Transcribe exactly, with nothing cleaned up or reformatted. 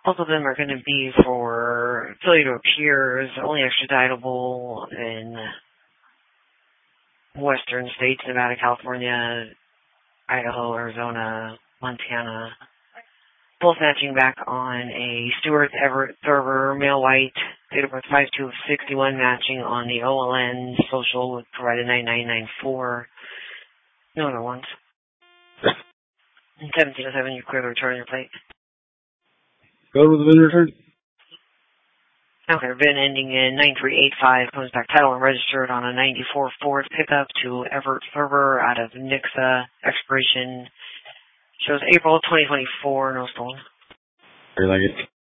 Both of them are going to be for failure to appear is only extraditable in western states, Nevada, California, Idaho, Arizona, Montana. Both matching back on a Stuart Everett Thurber, male white, date of birth five two of sixty-one, matching on the O L N social provided nine nine nine four. No other ones. seventeen oh seven, you clear the return on your plate. Go with the VIN return. Okay, VIN ending in nine three eight five comes back title and registered on a ninety-four Ford pickup to Everett Thurber out of Nixa. Expiration shows April twenty twenty-four, no stolen. Very like it.